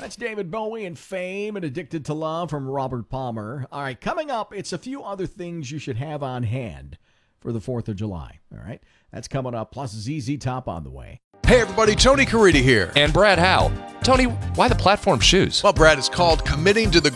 That's David Bowie and Fame and Addicted to Love from Robert Palmer. All right, coming up, it's a few other things you should have on hand for the 4th of July. All right, that's coming up, plus ZZ Top on the way. Hey everybody, Tony Caridi here. And Brad Howe. Tony, why the platform shoes? Well, Brad, it's called committing to the